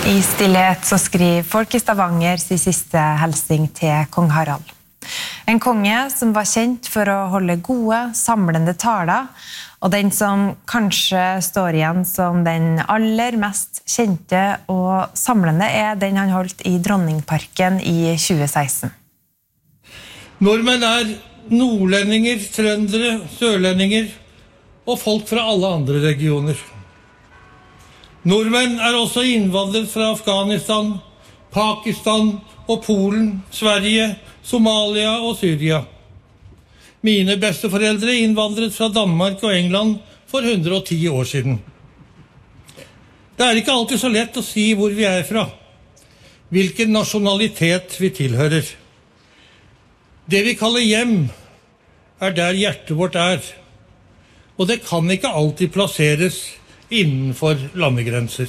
I stillhet så skriver folk I Stavanger sin siste helsing til kong Harald. En konge som var kjent for å holde gode, samlende taler, og den som kanskje står igjen som den aller mest kjente og samlende den han holdt I Dronningparken I 2016. Nordmenn nordlendinger, trøndere, sørlendinger og folk fra alle andre regioner. Nordmenn også innvandret fra Afghanistan, Pakistan og Polen, Sverige, Somalia og Syria. Mine besteforeldre innvandret fra Danmark og England for 110 år siden. Det ikke alltid så lett å si hvor vi fra, hvilken nasjonalitet vi tilhører. Det vi kaller hjem der hjertet vårt og det kan ikke alltid plasseres innenfor landegrenser.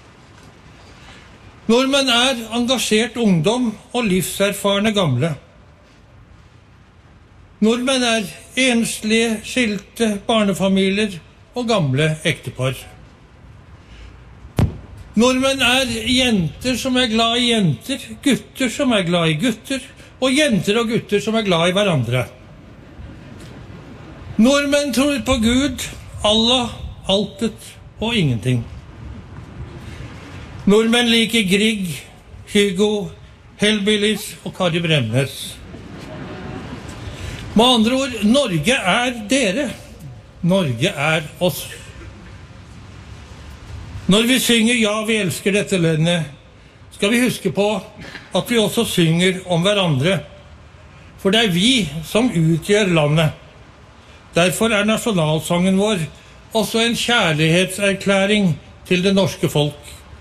Nordmenn engasjert ungdom og livserfarne gamle. Nordmenn enslige, skilte barnefamilier og gamle ektepar. Nordmenn jenter som glad I jenter, gutter som glad I gutter, og jenter og gutter som glad I hverandre. Nordmenn tror på Gud, Allah, altet og ingenting. Nordmenn liker Grieg, Hugo, Hellbillies og Kari Bremnes. Med andre ord, Norge dere. Norge oss. Når vi synger «Ja, vi elsker dette landet», skal vi huske på at vi også synger om hverandre. For det vi som utgjør landet. Derfor nasjonalsangen vår også en kjærlighetserklæring til det norske folk.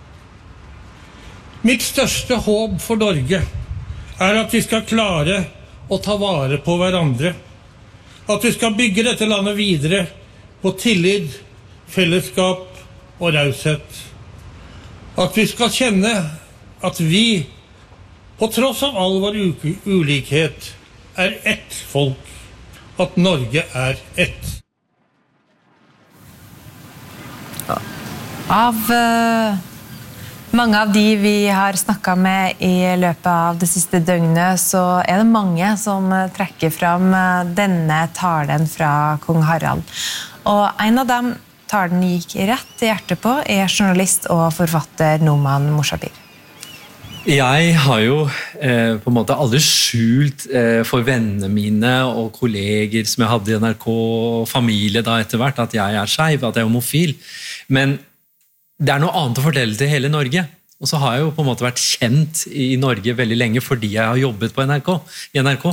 Mitt største håp for Norge at vi skal klare å ta vare på hverandre. At vi skal bygge dette landet videre på tillit, fellesskap og raushet. At vi skal kjenne at vi, på tross av all vår ulikhet, ett folk. At Norge ett. Av mange av de vi har snakket med I løpet av det siste døgnet, så det mange som trekker fram denne talen fra kong Harald. Og en av dem talen gikk rett I hjertet på journalist og forfatter Noman Moshabir. Jeg har jo på en måte aldri skjult for vennene mine og kolleger som jeg hadde I NRK og familie da etter hvert at jeg skeiv, at jeg homofil. Men det noe annet å fortelle til hele Norge. Og så har jeg jo på en måte vært kjent I Norge veldig lenge fordi jeg har jobbet på I NRK.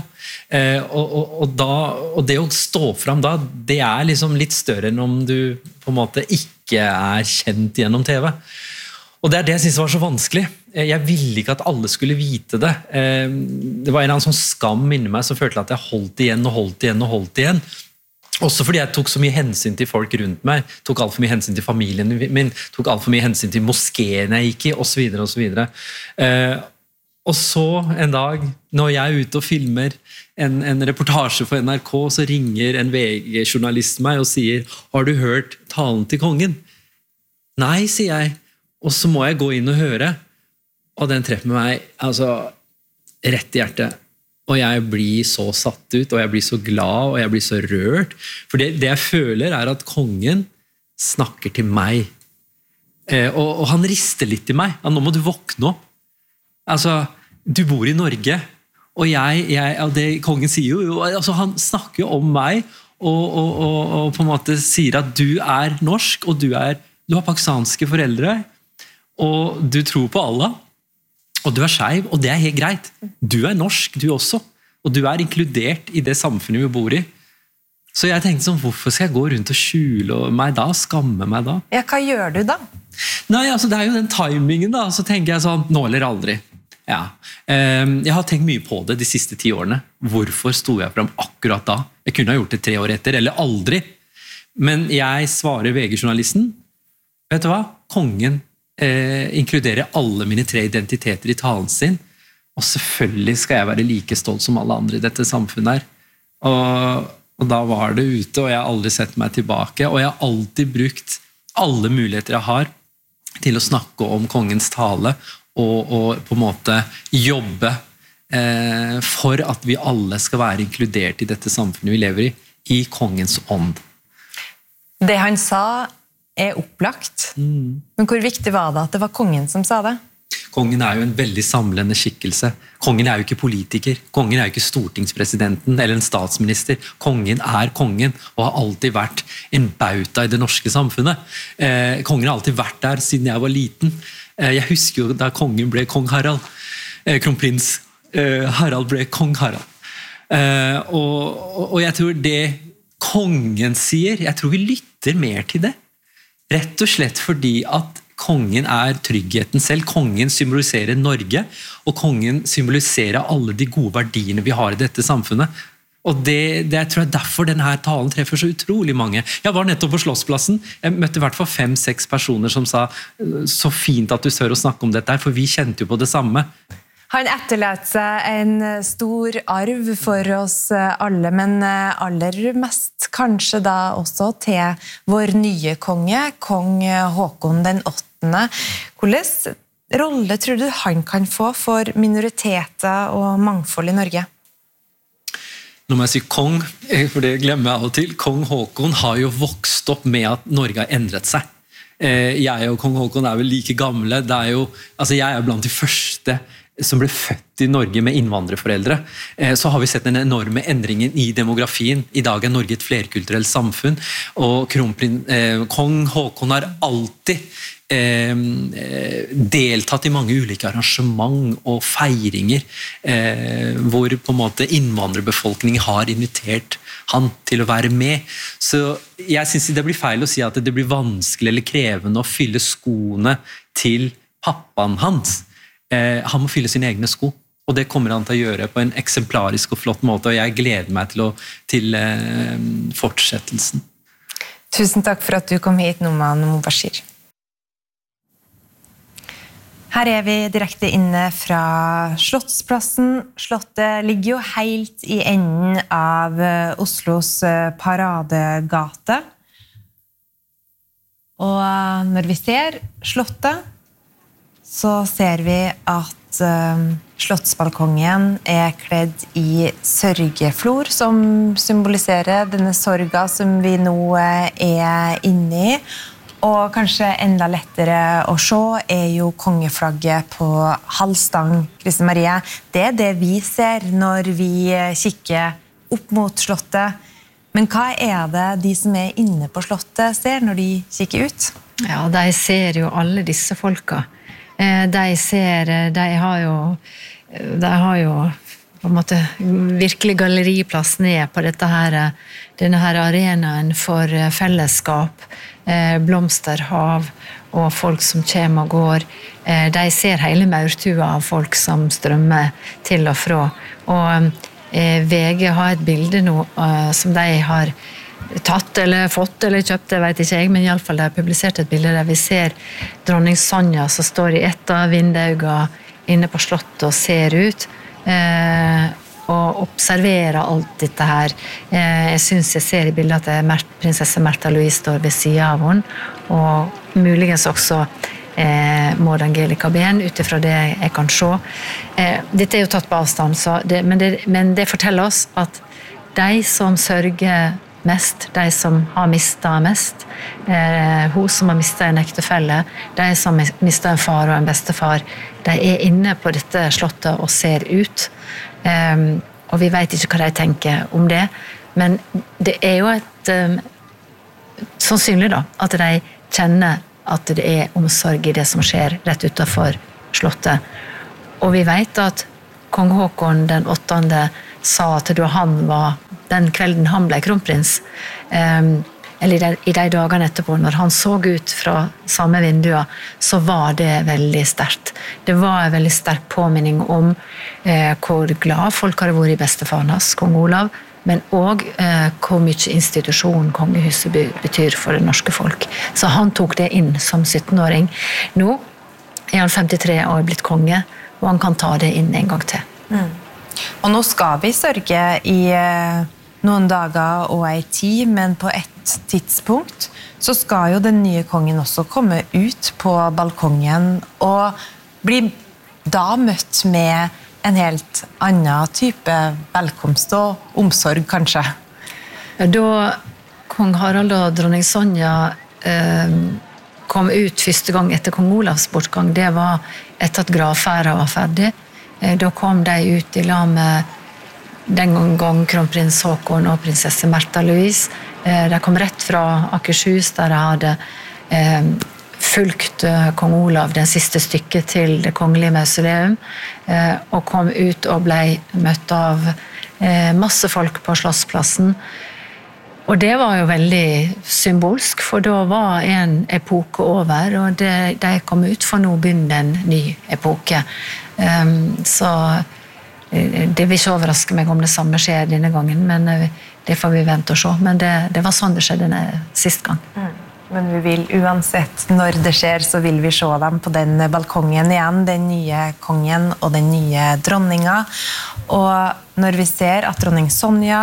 Og det å stå fram da, det liksom litt større enn om du på en måte ikke kjent gjennom TV. Og det det jeg synes var så vanskelig. Jeg ville ikke at alle skulle vite det. Det var en eller annen sånn skam inni meg som følte at jeg holdt igjen og holdt igjen og holdt igjen. Også fordi jeg tok så mye hensyn til folk rundt meg, tok alt for mye hensyn til familien min, tok alt for mye hensyn til moskeen jeg gikk I, og så videre, og så videre. Og så en dag, når jeg ute og filmer en reportasje for NRK, så ringer en VG-journalist meg og sier, har du hørt talen til kongen? Nei, sier jeg. Og så må jeg gå inn og høre, og den treffer meg altså, rett I hjertet. Og jeg blir så satt ut, og jeg blir så glad, og jeg blir så rørt. For det jeg føler at kongen snakker til meg. Og han rister litt I meg. Nå må du våkne opp. Altså, du bor I Norge, og det kongen sier jo, altså han snakker jo om meg, og på en måte sier at du norsk, og du har pakistanske foreldre, og du tror på Allah, og du skeiv, og det helt greit. Du norsk, du også, og du inkludert I det samfunnet vi bor I. Så jeg tenkte sånn, hvorfor skal jeg gå rundt og skjule meg da, skamme meg da? Ja, hva gjør du da? Nei, altså det jo den timingen da, så tenker jeg sånn, nå eller aldri. Ja. Jeg har tenkt mye på det de siste 10 årene. Hvorfor sto jeg frem akkurat da? Jeg kunne ha gjort det 3 år etter, eller aldri. Men jeg svarer VG-journalisten, vet du hva? Kongen inkluderer alle mine 3 identiteter I talen sin, og selvfølgelig skal jeg være like stolt som alle andre I dette samfunnet her. Og da var det ute, og jeg har aldri sett meg tilbake, og jeg har alltid brukt alle muligheter jeg har til å snakke om kongens tale og på en måte jobbe for at vi alle skal være inkludert i dette samfunnet vi lever i kongens ånd. Det han sa opplagt, men hvor viktig var det at det var kongen som sa det? Kongen jo en veldig samlende skikkelse. Kongen jo ikke politiker. Kongen jo ikke stortingspresidenten eller en statsminister. Kongen kongen og har alltid vært en bauta i det norske samfunnet. Kongen har alltid vært der siden jeg var liten. Jeg husker jo da kongen ble kong Harald. Kronprins Harald ble kong Harald. Og jeg tror det kongen sier, jeg tror vi lytter mer til det. Rett og slett fordi at kongen tryggheten selv. Kongen symboliserer Norge, og kongen symboliserer alle de gode verdiene vi har i dette samfunnet. Og det tror jeg derfor denne talen treffer så utrolig mange. Jeg var nettopp på Slottsplassen. Jeg møtte i hvert fall 5-6 personer som sa så fint at du tør å snakke om dette her, for vi kjente jo på det samme. Han etterlater seg en stor arv for oss alle, men aller mest kanskje da også til vår nye konge, kong Håkon den 8. Hvordan rolle tror du han kan få for minoriteter og mangfold i Norge? Nå må jeg si kong, for det glemmer jeg av og til. Kong Håkon har jo vokst opp med at Norge har endret seg. Jeg og kong Håkon vel like gamle. Jeg blant de første som ble født i Norge med innvandrerforeldre. Så har vi sett den enorme endringen i demografien. I dag Norge et flerkulturelt samfunn, og kong Håkon har alltid deltatt i mange ulike arrangement og feiringer hvor på en måte innvandrerbefolkningen har invitert han til å være med. Så jeg synes det blir feil å si at det blir vanskelig eller krevende å fylle skoene til pappaen hans. Han må fylle sine egne sko, og det kommer han til å gjøre på en eksemplarisk og flott måte, og jeg gleder meg til fortsettelsen. Tusen takk for at du kom hit, Noman Mubashir. Her vi direkte inne fra Slottsplassen. Slottet ligger jo helt i enden av Oslos paradegate. Og når vi ser Slottet, så ser vi at slottsbalkongen kledd i sørgeflor, som symboliserer denne sorga som vi nå inne i. Og kanskje enda lettere å se jo kongeflagget på halvstang, Kristin Marie. Det det vi ser når vi kikker opp mot slottet. Men hva det de som inne på slottet ser når de kikker ut? Ja, de ser jo alle disse folka. De har jo på en måte virkelig galleriplass ned på denne her arenaen for fellesskap, blomsterhav og folk som kommer og går. De ser hele maurtua av folk som strømmer til og fra. Og VG har et bilde nå som de har tatt eller fått eller kjøpt, det vet ikke jeg, men i alle fall de har publisert et bilde der vi ser dronning Sonja som står i et av vinduene inne på slottet og ser ut og observerer alt dette her. Jeg synes jeg ser i bildet at prinsesse Märtha Louise står ved siden av henne, og muligens også Maud Angelica Ben, utifra det jeg kan se. Dette jo tatt på avstand, men det forteller oss at de som sørger mest, de som har mistet mest, hun som har mistet en ektefelle, de som har mistet en far og en bestefar, de inne på dette slottet og ser ut. Og vi vet ikke hva de tenker om det, men det jo sannsynlig da, at de kjenner at det omsorg i det som skjer rett utenfor slottet. Og vi vet at kong Håkon den 8. sa at da han var den kvelden han ble kronprins, eller i de dagene etterpå, når han så ut fra samme vinduer, så var det veldig sterkt. Det var en veldig sterk påminning om hvor glad folk hadde vært i bestefaren hans, kong Olav, men også hvor mye institusjon kongehuset betyr for det norske folk. Så han tok det inn som 17-åring. Nå han 53 år blitt konge, og han kan ta det inn en gang til. Og nå skal vi sørge i noen dager og en tid, men på et tidspunkt så skal jo den nye kongen også komme ut på balkongen og bli da møtt med en helt annen type velkomst og omsorg, kanskje. Da kong Harald og dronning Sonja kom ut første gang etter kong Olavs bortgang, det var etter at gravferda var ferdig. Da kom de ut I lag med den gang kronprins Håkon og prinsesse Märtha Louise. De kom rett fra Akershus, der de hadde fulgt kong Olav den siste stykket til det kongelige mausoleum, og kom ut og ble møtt av masse folk på Slottsplassen. Og det var jo veldig symbolsk, for da var en epoke over, og de kom ut, for nå begynner en ny epoke. Så det vil ikke overraske meg om det samme skjer denne gangen, men det får vi vente og se. Men det var sånn det skjedde sist gang. Men vi vil uansett, når det skjer, så vil vi se dem på den balkongen igjen, den nye kongen og den nye dronninga. Og når vi ser at dronning Sonja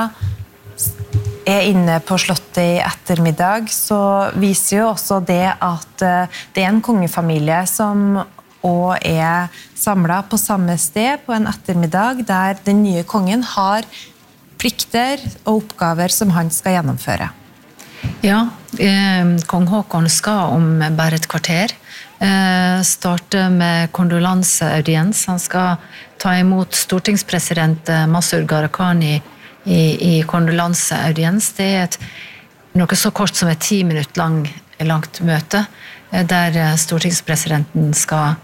inne på slottet I ettermiddag, så viser jo også det at det en kongefamilie som også samlet på samme sted på en ettermiddag, der den nye kongen har plikter og oppgaver som han skal gjennomføre. Ja, kong Håkon skal om bare et kvarter starte med kondolanseaudiens. Han skal ta imot stortingspresident Masud Gharahkhani I kondolanseaudiens. Det noe så kort som et 10 minutter langt møte, der stortingspresidenten skal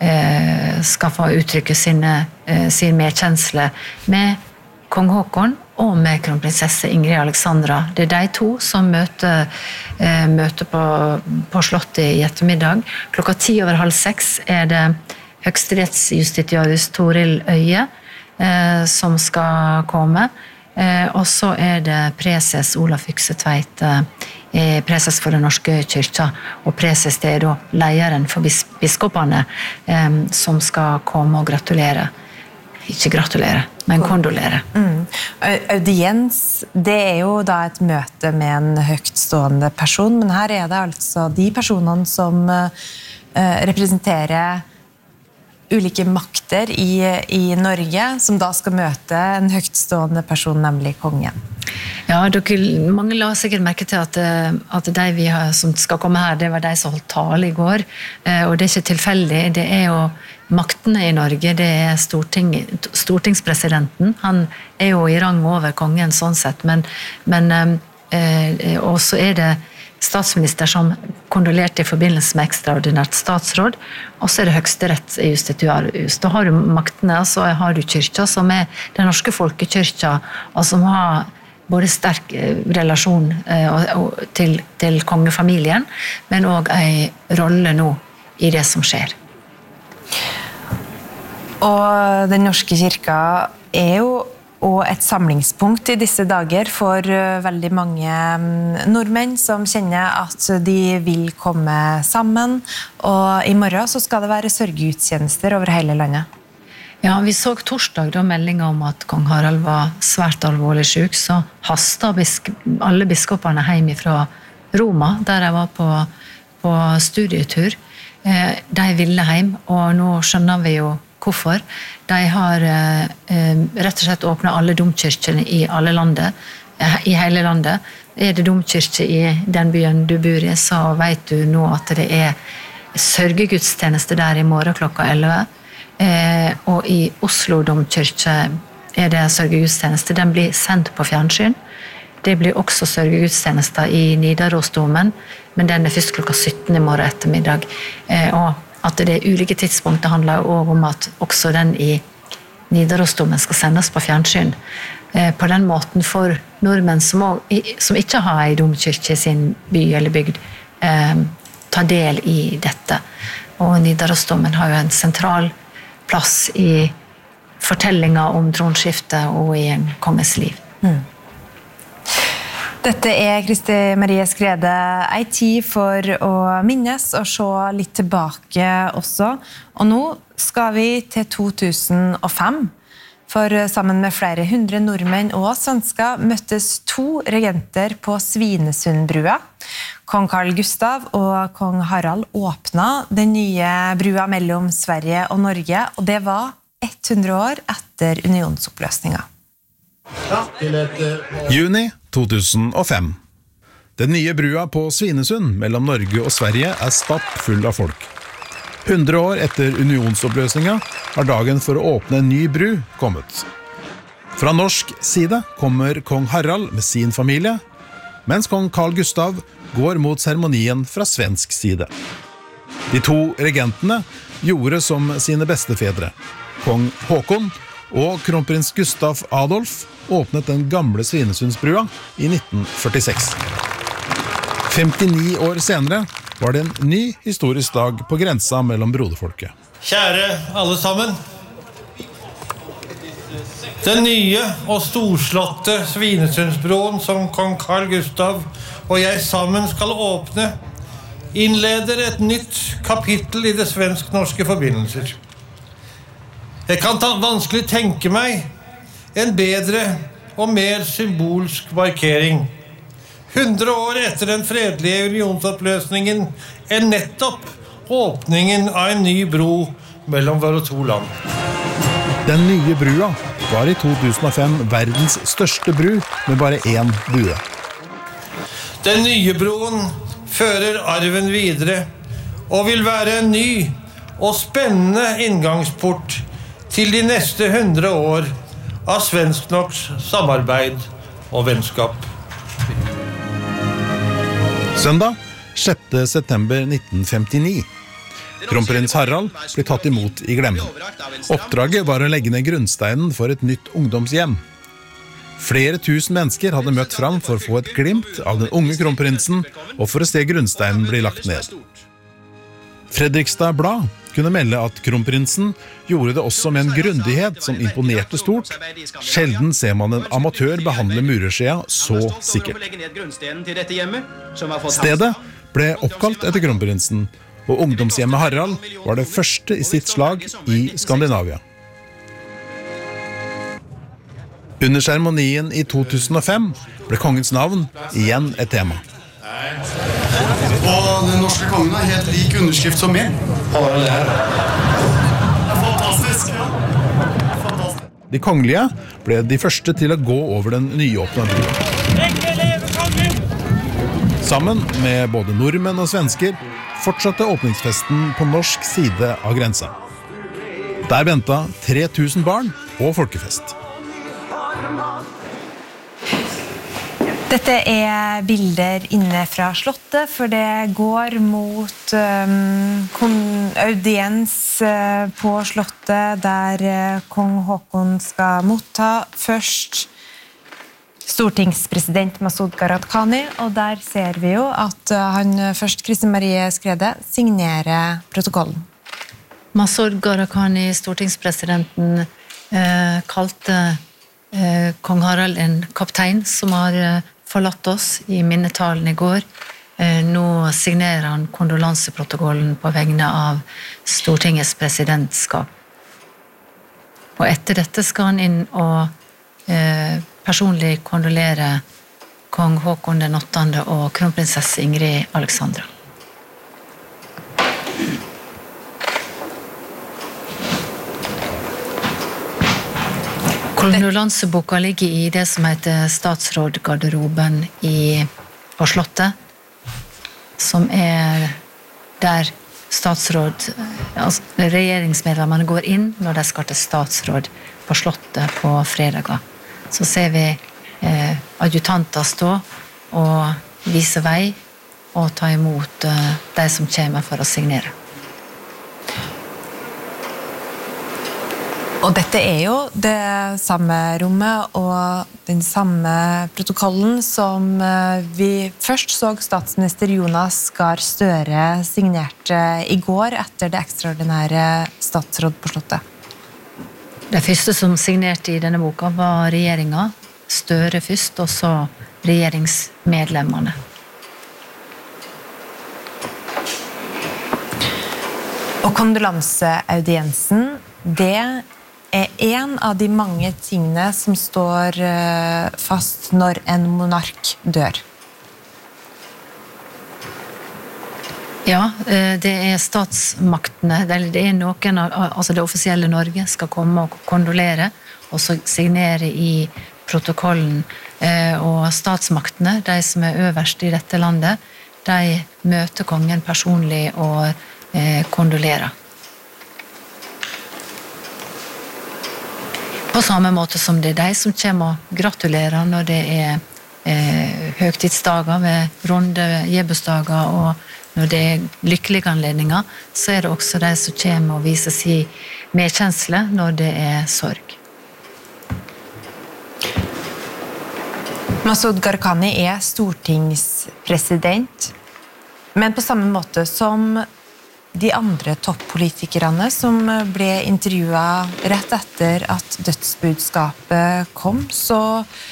få uttrykke sin medkjensle med kong Håkon og med kronprinsesse Ingrid Alexandra. Det de to som møter på slottet I ettermiddag. 5:10 det høyesterettsjustitiarius Toril Øye som skal komme. Og så det preses Olaf Yksetveit, preses for den norske kyrkja, og preses det da lederen for biskopene som skal komme og gratulere. Ikke gratulere, men kondolere. Audiens, det jo da et møte med en høytstående person, men her det altså de personene som representerer ulike makter I Norge, som da skal møte en høytstående person, nemlig kongen. Ja, mange la sikkert merke til at de som skal komme her, det var de som holdt tale I går, og det ikke tilfeldig, det jo maktene I Norge, det stortingspresidenten, han jo I rang over kongen sånn sett, men og så det statsminister som kondolerte I forbindelse med ekstraordinært statsråd, og så det høyesterettsjustitiarius. Da har du maktene, og så har du kyrkja, som den norske folkekyrkja, og som har både sterk relasjon til kongefamilien, men også en rolle nå I det som skjer. Og den norske kirka jo og et samlingspunkt I disse dager for veldig mange nordmenn som kjenner at de vil komme sammen, og I morgen så skal det være sørgegudstjenester over hele landet. Ja, vi så torsdag da meldingen om at kong Harald var svært alvorlig syk, så hastet alle biskopene hjem fra Roma, der de var på studietur. De ville hjem, og nå skjønner vi jo hvorfor. De har rett og slett åpnet alle domkirkene I alle landet, I hele landet. Det domkirke I den byen du bor I, så vet du nå at det sørgegudstjeneste der I morgen klokka 11. Og I Oslo domkirke det sørgegudstjeneste. Den blir sendt på fjernsyn. Det blir også sørgegudstjenester I Nidarosdomen, men den først klokka 17 I morgen ettermiddag. Og at det ulike tidspunkter handler også om at også den I Nidarosdomen skal sendes på fjernsyn. På den måten for nordmenn som ikke har en domkirke I sin by eller bygd, ta del I dette. Og Nidarosdomen har jo en sentral plass I fortellinger om tronskiftet og I en konges liv. Dette Kristi Marie Skrede, en tid for å minnes og se litt tilbake også. Og nå skal vi til 2005. For sammen med flere 100 nordmenn og svensker møttes 2 regenter på Svinesundbrua. Kong Carl Gustav og kong Harald åpnet den nye brua mellom Sverige og Norge, og det var 100 år etter unionsoppløsningen. Juni 2005. Den nye brua på Svinesund mellom Norge og Sverige stappfull av folk. 100 år etter unionsoppløsningen har dagen for å åpne en ny bru kommet. Fra norsk side kommer kong Harald med sin familie, mens kong Carl Gustav går mot seremonien fra svensk side. De 2 regentene gjorde som sine bestefedre. Kong Håkon og kronprins Gustav Adolf åpnet den gamle Svinesundsbrua i 1946. 59 år senere var det en ny historisk dag på grensa mellom broderfolket. Kjære alle sammen. Den nye og storslåtte Svinesundsbroen som kong Carl Gustav og jeg sammen skal åpne, innleder et nytt kapittel i det svensk-norske forbindelser. Jeg kan vanskelig tenke meg en bedre og mer symbolsk markering. 100 år etter den fredelige unionsoppløsningen nettopp åpningen av en ny bro mellom våre 2 land. Den nye brua var i 2005 verdens største bru med bare 1 bue. Den nye broen fører arven videre og vil være en ny og spennende inngangsport til de neste 100 år av svensk-norsk samarbeid og vennskap. Søndag 6. september 1959. Kronprins Harald ble tatt imot i Glemmen. Oppdraget var å legge ned grunnsteinen for et nytt ungdomshjem. Flere tusen mennesker hadde møtt fram for å få et glimt av den unge kronprinsen og for å se grunnsteinen bli lagt ned. Fredrikstad Blad kunne melde at kronprinsen gjorde det også med en grundighet som imponerte stort. Sjelden ser man en amatør behandle murerskjea så sikkert. Stedet ble oppkalt etter kronprinsen, og ungdomshjemmet Harald var det første i sitt slag i Skandinavia. Under seremonien i 2005 ble kongens navn igjen et tema. Og den norske kongen har helt lik underskrift som min. Fantastisk, ja. Fantastisk. De kongelige ble de første til å gå over den nyåpna brua. Sammen med både nordmenn og svensker fortsatte åpningsfesten på norsk side av grensa. Der ventet 3000 barn og folkefest. Dette bilder inne fra slottet, for det går mot audiens på slottet, der kong Håkon skal motta først stortingspresident Masud Gharahkhani, og der ser vi jo at han først, Kristin Marie Skrede, signerer protokollen. Masud Gharahkhani, stortingspresidenten, kalte kong Harald en kaptein som har forlatt oss i minnetalen i går. Nå signerer han kondolanseprotokollen på vegne av Stortingets presidentskap. Og etter dette skal han inn og personlig kondolere kong Håkon den 8. og kronprinsesse Ingrid Alexandra. Kondolanseboka ligger i det som heter statsrådgarderoben på slottet, som der regjeringsmedlemmene går inn når de skal til statsråd på slottet på fredager. Så ser vi adjutanter stå og vise vei og ta imot de som kommer for å signere. Og dette jo det samme rommet og den samme protokollen som vi først så statsminister Jonas Gahr Støre signerte i går etter det ekstraordinære statsråd på slottet. Det første som signerte i denne boka var regjeringen, Støre først, og så regjeringsmedlemmene. Og kondolanseaudiensen, det en av de mange tingene som står fast når en monark dør. Ja, det statsmaktene, det noen, altså det offisielle Norge skal komme og kondolere, og så signere i protokollen. Og statsmaktene, de som øverst i dette landet, de møter kongen personlig og kondolerer. På samme måte som det de som kommer og gratulerer når det høgtidsdager ved runde jebusdager og når det lykkelige anledninger, så det også de som kommer og viser sin medkjensle når det sorg. Masud Gharahkhani stortingspresident, men på samme måte som de andre toppolitikerne som ble intervjuet rett etter at dødsbudskapet kom, så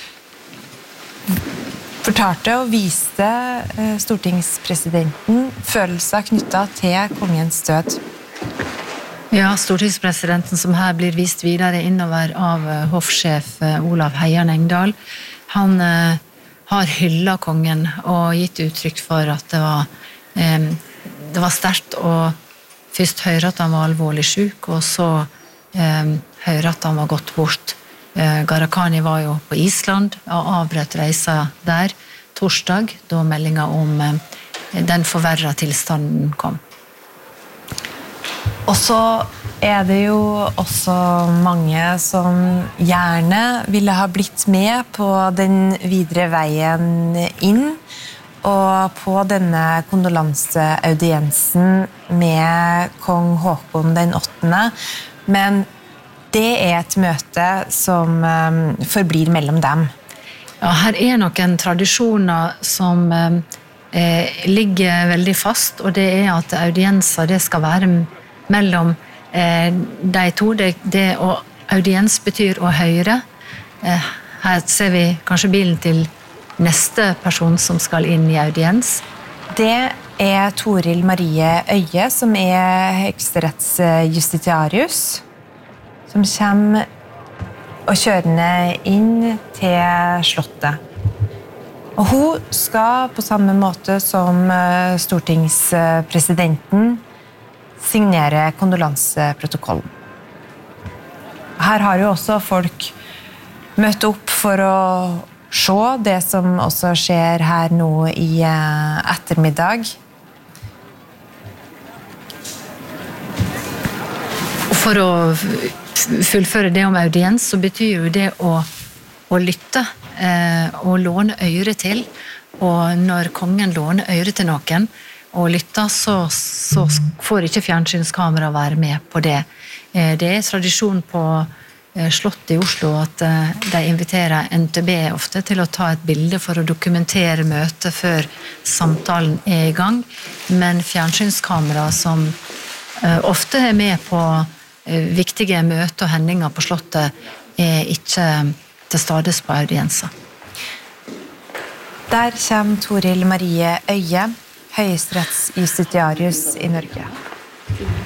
fortalte og viste stortingspresidenten følelser knyttet til kongens død. Ja, stortingspresidenten som her blir vist videre innover av hoffsjef Olav Heian Engdahl, han har hyllet kongen og gitt uttrykk for at det var sterkt å først høre at han var alvorlig syk, og så høre at han var gått bort. Gharahkhani var jo på Island og avbrøt reisa der torsdag, da meldingen om den forverrede tilstanden kom. Og så det jo også mange som gjerne ville ha blitt med på den videre veien inn, og på denne kondolanseaudiensen med kong Håkon den 8. Men det et møte som forblir mellom dem. Ja, her noen tradisjoner som ligger veldig fast, og det at audienser det skal være mellom de to. Og audiens betyr å høre. Her ser vi kanskje bilen til neste person som skal inn i audiens. Det Toril Marie Øye, som høyesterettsjustitiarius, som kommer og kjørende inn til slottet. Og hun skal på samme måte som stortingspresidenten signere kondolanseprotokollen. Her har jo også folk møtt opp for å se det som også skjer her nå i ettermiddag. For å fullføre det om audiens, så betyr jo det å lytte og låne øyre til. Og når kongen låner øyre til noen og lytter, så får ikke fjernsynskamera være med på det. Det tradisjon på Slottet i Oslo at de inviterer NTB ofte til å ta et bilde for å dokumentere møtet før samtalen i gang, men fjernsynskamera som ofte med på viktige møter og hendinger på Slottet ikke til stades på audienser. Der kommer Toril Marie Øye, høyesterettsjustitiarius i Norge.